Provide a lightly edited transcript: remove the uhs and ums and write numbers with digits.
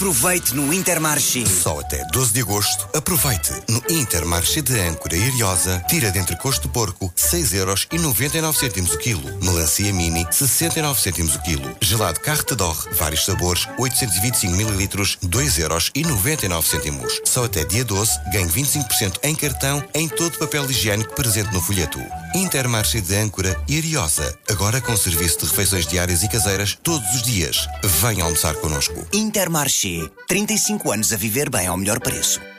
Aproveite no Intermarché. Só até 12 de agosto, aproveite. No Intermarché de Âncora e Ariosa, tira de entrecosto de porco 6,99€ o quilo. Melancia mini, 69 cêntimos o quilo. Gelado Carte d'Or, vários sabores, 825 ml, 2,99€. Só até dia 12, ganhe 25% em cartão em todo o papel higiênico presente no folheto. Intermarché de Âncora e Ariosa, agora com serviço de refeições diárias e caseiras todos os dias. Venha almoçar connosco. Intermarché. 35 anos a viver bem ao melhor preço.